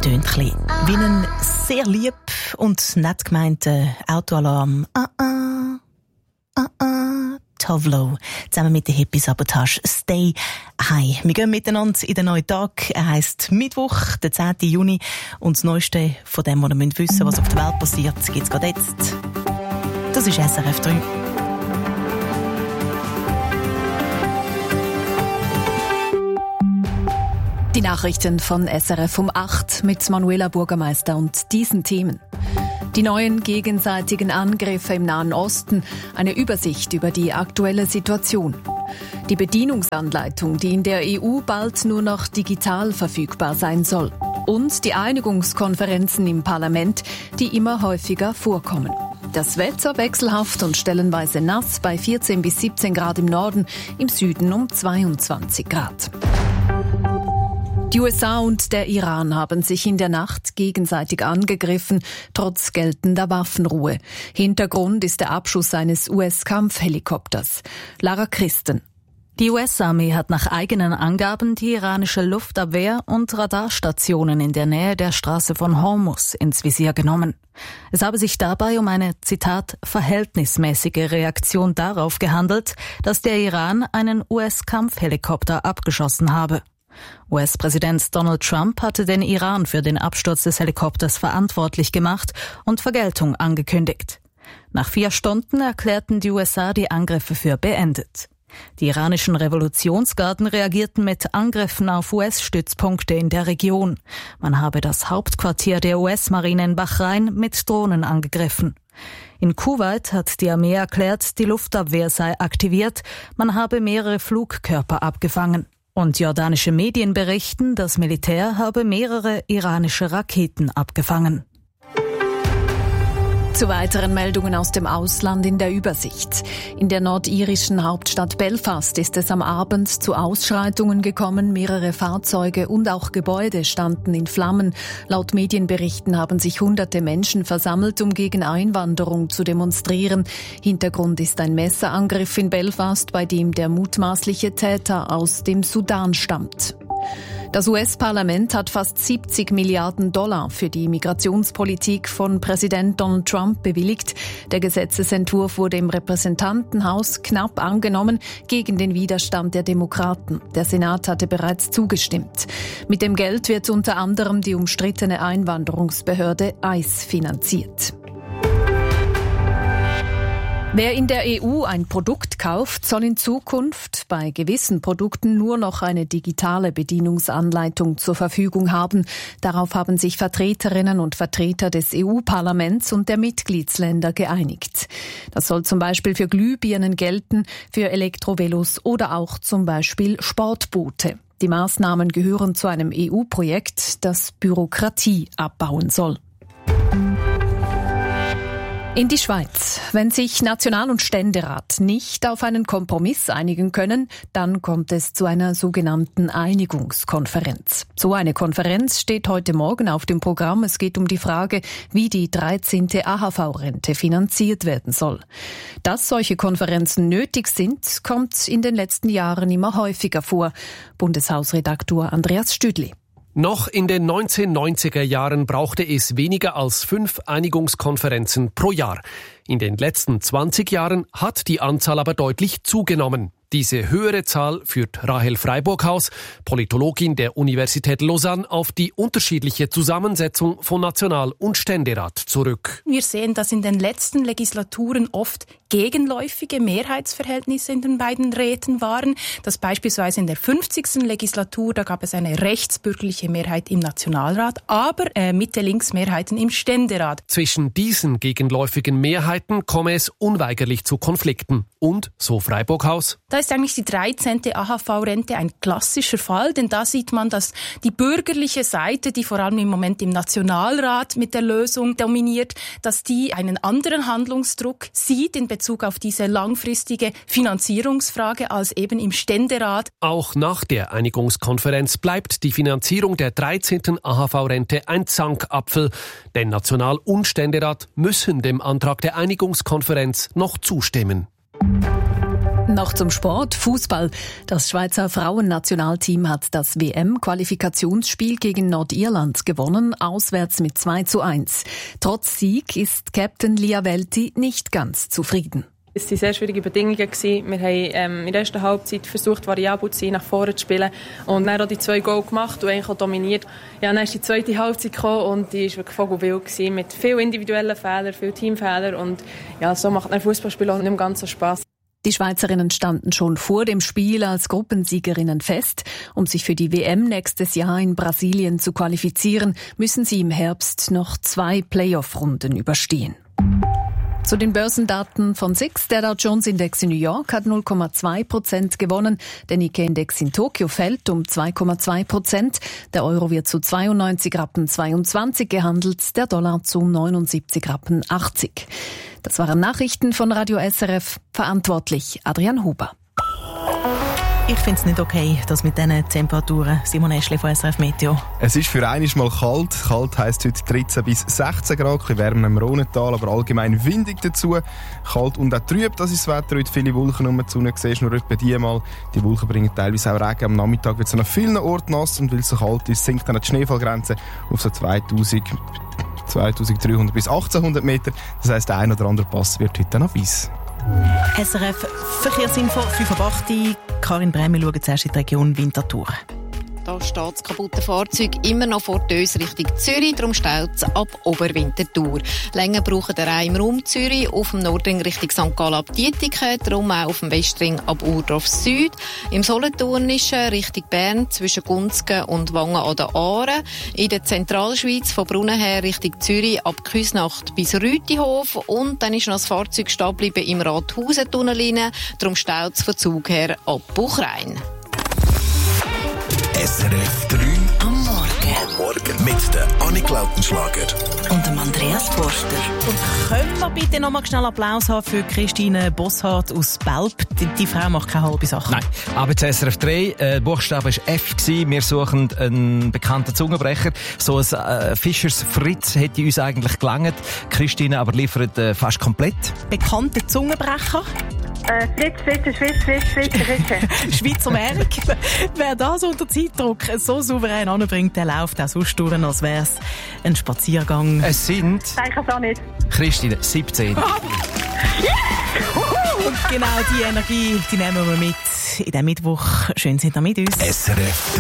tönt ein bisschen wie ein sehr lieb und nett gemeinter Autoalarm. Tovlo, zusammen mit der Hippie-Sabotage Stay High. Wir gehen miteinander in den neuen Tag. Er heisst Mittwoch, der 10. Juni. Und das Neueste von dem, was ihr wissen müsst, was auf der Welt passiert, gibt es gerade jetzt. Das ist SRF 3. Die Nachrichten von SRF um 8 mit Manuela Bürgermeister und diesen Themen. Die neuen gegenseitigen Angriffe im Nahen Osten, eine Übersicht über die aktuelle Situation. Die Bedienungsanleitung, die in der EU bald nur noch digital verfügbar sein soll. Und die Einigungskonferenzen im Parlament, die immer häufiger vorkommen. Das Wetter wechselhaft und stellenweise nass bei 14 bis 17 Grad im Norden, im Süden um 22 Grad. Die USA und der Iran haben sich in der Nacht gegenseitig angegriffen, trotz geltender Waffenruhe. Hintergrund ist der Abschuss eines US-Kampfhelikopters. Lara Christen. Die US-Armee hat nach eigenen Angaben die iranische Luftabwehr und Radarstationen in der Nähe der Straße von Hormuz ins Visier genommen. Es habe sich dabei um eine, Zitat, verhältnismäßige Reaktion darauf gehandelt, dass der Iran einen US-Kampfhelikopter abgeschossen habe. US-Präsident Donald Trump hatte den Iran für den Absturz des Helikopters verantwortlich gemacht und Vergeltung angekündigt. Nach 4 Stunden erklärten die USA die Angriffe für beendet. Die iranischen Revolutionsgarden reagierten mit Angriffen auf US-Stützpunkte in der Region. Man habe das Hauptquartier der US-Marine in Bahrain mit Drohnen angegriffen. In Kuwait hat die Armee erklärt, die Luftabwehr sei aktiviert, man habe mehrere Flugkörper abgefangen. Und jordanische Medien berichten, das Militär habe mehrere iranische Raketen abgefangen. Zu weiteren Meldungen aus dem Ausland in der Übersicht. In der nordirischen Hauptstadt Belfast ist es am Abend zu Ausschreitungen gekommen. Mehrere Fahrzeuge und auch Gebäude standen in Flammen. Laut Medienberichten haben sich hunderte Menschen versammelt, um gegen Einwanderung zu demonstrieren. Hintergrund ist ein Messerangriff in Belfast, bei dem der mutmaßliche Täter aus dem Sudan stammt. Das US-Parlament hat fast 70 Milliarden Dollar für die Migrationspolitik von Präsident Donald Trump bewilligt. Der Gesetzesentwurf wurde im Repräsentantenhaus knapp angenommen gegen den Widerstand der Demokraten. Der Senat hatte bereits zugestimmt. Mit dem Geld wird unter anderem die umstrittene Einwanderungsbehörde ICE finanziert. Wer in der EU ein Produkt kauft, soll in Zukunft bei gewissen Produkten nur noch eine digitale Bedienungsanleitung zur Verfügung haben. Darauf haben sich Vertreterinnen und Vertreter des EU-Parlaments und der Mitgliedsländer geeinigt. Das soll zum Beispiel für Glühbirnen gelten, für Elektrovelos oder auch zum Beispiel Sportboote. Die Maßnahmen gehören zu einem EU-Projekt, das Bürokratie abbauen soll. In die Schweiz. Wenn sich National- und Ständerat nicht auf einen Kompromiss einigen können, dann kommt es zu einer sogenannten Einigungskonferenz. So eine Konferenz steht heute Morgen auf dem Programm. Es geht um die Frage, wie die 13. AHV-Rente finanziert werden soll. Dass solche Konferenzen nötig sind, kommt in den letzten Jahren immer häufiger vor. Bundeshausredaktor Andreas Stüdli. Noch in den 1990er Jahren brauchte es weniger als 5 Einigungskonferenzen pro Jahr. In den letzten 20 Jahren hat die Anzahl aber deutlich zugenommen. Diese höhere Zahl führt Rahel Freiburghaus, Politologin der Universität Lausanne, auf die unterschiedliche Zusammensetzung von National- und Ständerat zurück. Wir sehen, dass in den letzten Legislaturen oft gegenläufige Mehrheitsverhältnisse in den beiden Räten waren. Das beispielsweise in der 50. Legislatur, da gab es eine rechtsbürgerliche Mehrheit im Nationalrat, aber Mitte-Links-Mehrheiten im Ständerat. Zwischen diesen gegenläufigen Mehrheiten komme es unweigerlich zu Konflikten. Und, so Freiburghaus, da ist eigentlich die 13. AHV-Rente ein klassischer Fall, denn da sieht man, dass die bürgerliche Seite, die vor allem im Moment im Nationalrat mit der Lösung dominiert, dass die einen anderen Handlungsdruck sieht in Bezug auf diese langfristige Finanzierungsfrage als eben im Ständerat. Auch nach der Einigungskonferenz bleibt die Finanzierung der 13. AHV-Rente ein Zankapfel, denn National- und Ständerat müssen dem Antrag der Einigungskonferenz noch zustimmen. Noch zum Sport, Fußball. Das Schweizer Frauennationalteam hat das WM-Qualifikationsspiel gegen Nordirland gewonnen, auswärts mit 2:1. Trotz Sieg ist Captain Lia Welti nicht ganz zufrieden. Es waren sehr schwierige Bedingungen. Wir haben in der ersten Halbzeit versucht, variabel zu sein, nach vorne zu spielen. Und dann auch die 2 Goal gemacht und eigentlich auch dominiert. Ja, dann ist die zweite Halbzeit gekommen und die war wirklich vogelwild gewesen, mit vielen individuellen Fehlern, vielen Teamfehlern. Und ja, so macht ein Fußballspiel auch nicht mehr ganz so Spass. Die Schweizerinnen standen schon vor dem Spiel als Gruppensiegerinnen fest. Um sich für die WM nächstes Jahr in Brasilien zu qualifizieren, müssen sie im Herbst noch 2 Playoff-Runden überstehen. Zu den Börsendaten von SIX. Der Dow Jones Index in New York hat 0,2% gewonnen. Der Nikkei Index in Tokio fällt um 2,2%. Der Euro wird zu 92,22 Rappen gehandelt, der Dollar zu 79,80 Rappen. Das waren Nachrichten von Radio SRF. Verantwortlich Adrian Huber. Ich finde es nicht okay, dass mit diesen Temperaturen. Simon Eschli von SRF Meteo. Es ist für einmal mal kalt. Kalt heisst heute 13 bis 16 Grad, ein bisschen wärmer im Rhonental, aber allgemein windig dazu. Kalt und auch trüb, das ist das Wetter. Heute viele Wolken um die Sonne, siehst nur etwa die mal. Die Wolken bringen teilweise auch Regen. Am Nachmittag wird es an vielen Orten nass und weil es so kalt ist, sinkt dann die Schneefallgrenze auf so 2300 bis 1800 Meter. Das heisst, der ein oder andere Pass wird heute noch weiss. SRF Verkehrsinfo 5:08. Karin Bremi schaut zuerst in die Region Winterthur. Da steht das kaputte Fahrzeug immer noch vor Dös Richtung Zürich, darum staut es ab Oberwinterthur. Länger brauchen der Reihe im Raum Zürich, auf dem Nordring Richtung St. Gallen ab Dietiken, darum auch auf dem Westring ab Urdorf Süd. Im Solothurnischen Richtung Bern zwischen Gunzgen und Wangen an der Aare. In der Zentralschweiz von Brunnen her Richtung Zürich ab Küsnacht bis Rütihof. Und dann ist noch das Fahrzeug stehen geblieben im Rathausen-Tunnel, darum staut es von Zug her ab Buchrein. SRF 3 am Morgen mit der Annik Lautenschlager und dem Andreas Forster. Und können wir bitte noch mal schnell Applaus haben für Christine Bosshardt aus Belp? Die Frau macht keine halbe Sache. Nein, aber zu SRF 3, Buchstabe war F. Wir suchen einen bekannten Zungenbrecher. So ein Fischers Fritz hätte uns eigentlich gelangt. Christine aber liefert fast komplett. Bekannte Zungenbrecher? Fritz. Schweizer Merk. Wer das unter Zeitdruck so souverän anbringt, der läuft auch sonst durch, als wäre es ein Spaziergang. Es sind... Ich kann es auch nicht. Christine, 17. Und genau diese Energie, die nehmen wir mit in diesem Mittwoch. Schön sind ihr mit uns. SRF 3